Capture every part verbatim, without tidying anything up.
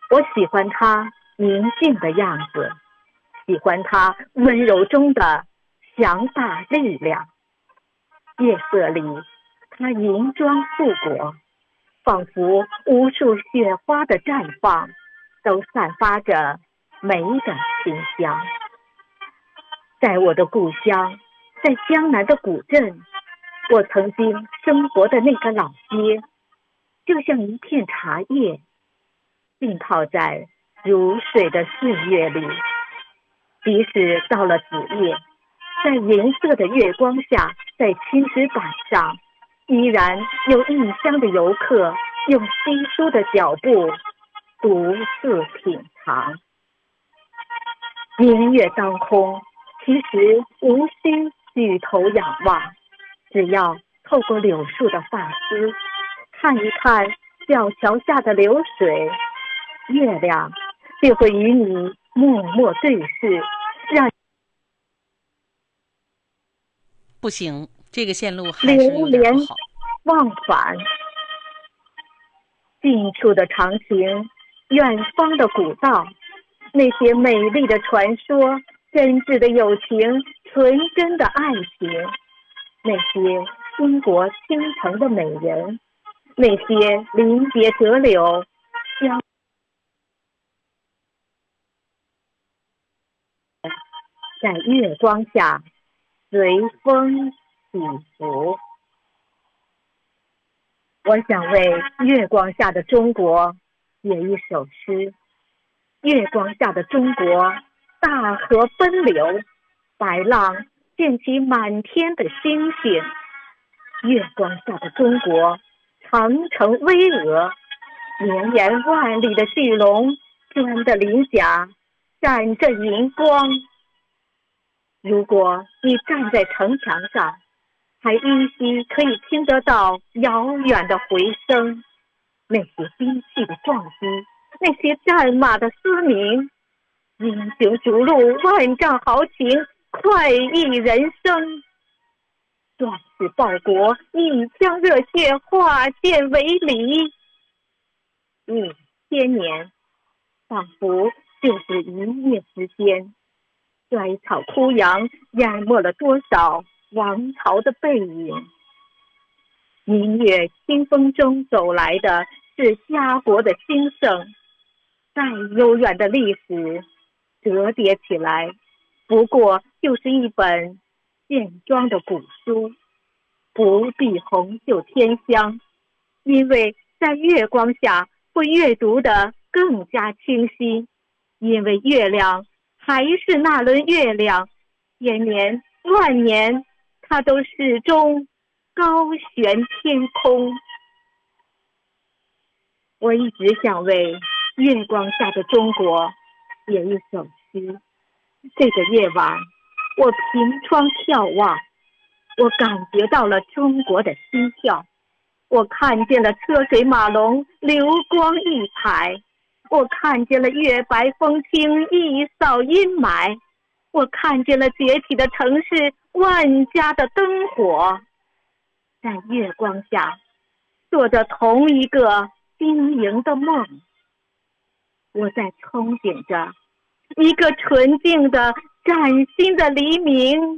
我喜欢他宁静的样子，喜欢他温柔中的强大力量。夜色里，他银装素裹，仿佛无数雪花的绽放，都散发着美的清香。在我的故乡，在江南的古镇，我曾经生活的那个老街，就像一片茶叶，浸泡在如水的岁月里。即使到了子夜，在银色的月光下，在青石板上，依然有异乡的游客用稀疏的脚步独自品尝。明月当空，其实无需举头仰望，只要透过柳树的发丝，看一看小桥下的流水，月亮就会与你默默对视，让不行，这个线路还是有点不好。 忘返，近处的长情，远方的古道，那些美丽的传说，真挚的友情，纯真的爱情，那些倾国倾城的美人，那些临别折柳相在月光下随风起伏。我想为月光下的中国写一首诗。月光下的中国，大河奔流，白浪溅起满天的星星。月光下的中国，长城巍峨，绵延万里的巨龙，钻的鳞甲闪着银光。如果你站在城墙上，还依稀可以听得到遥远的回声，那些兵器的撞击，那些战马的嘶鸣，英雄逐鹿，万丈豪情，快意人生。壮士报国，一腔热血，化剑为犁。一千年，仿佛就是一夜之间，衰草枯杨，淹没了多少王朝的背影。明月清风中走来的是家国的兴盛，再悠远的历史折叠起来，不过就是一本线装的古书，不必红袖添香，因为在月光下会阅读得更加清晰，因为月亮还是那轮月亮，千年万年，它都始终高悬天空。我一直想为月光下的中国写一首诗。这个夜晚，我凭窗眺望，我感觉到了中国的心跳，我看见了车水马龙，流光溢彩，我看见了月白风清，一扫阴霾，我看见了崛起的城市，万家的灯火，在月光下做着同一个晶莹的梦。我在憧憬着一个纯净的崭新的黎明。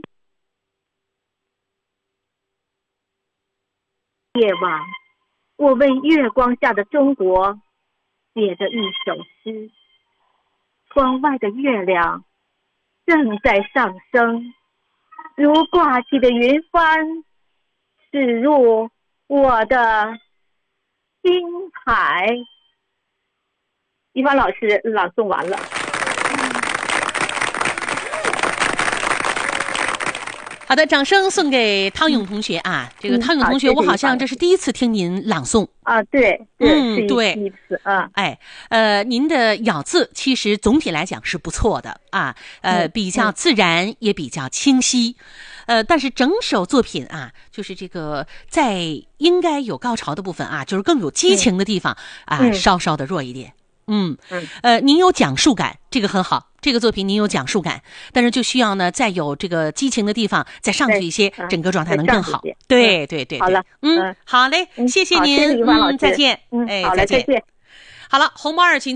夜晚，我为月光下的中国写着一首诗。窗外的月亮正在上升，如挂起的云帆，驶入我的心海。一帆老师朗诵完了。 好的，掌声送给汤勇同学啊！这个汤勇同学，我好像这是第一次听您朗诵啊，对， 嗯，对， 第一次啊， 哎，呃，您的咬字其实总体来讲是不错的啊，呃，比较自然，也比较清晰，呃，但是整首作品啊，就是这个在应该有高潮的部分啊，就是更有激情的地方啊，稍稍的弱一点。嗯，呃，您有讲述感，这个很好。这个作品您有讲述感，但是就需要呢，再有这个激情的地方，再上去一些，整个状态能更好。对对对， 好了， 嗯，好嘞，谢谢您，嗯，再见， 嗯， 哎， 好嘞，再见。 好了，红毛二群。